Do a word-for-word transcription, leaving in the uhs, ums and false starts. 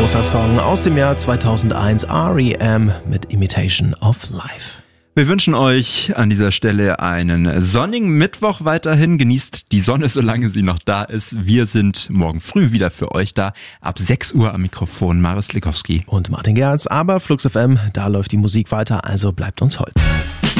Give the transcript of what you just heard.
großer Song aus dem Jahr zweitausendeins, R E M mit Imitation of Life. Wir wünschen euch an dieser Stelle einen sonnigen Mittwoch weiterhin. Genießt die Sonne, solange sie noch da ist. Wir sind morgen früh wieder für euch da. Ab sechs Uhr am Mikrofon Marius Likowski und Martin Gerz. Aber Flux F M, da läuft die Musik weiter, also bleibt uns hold.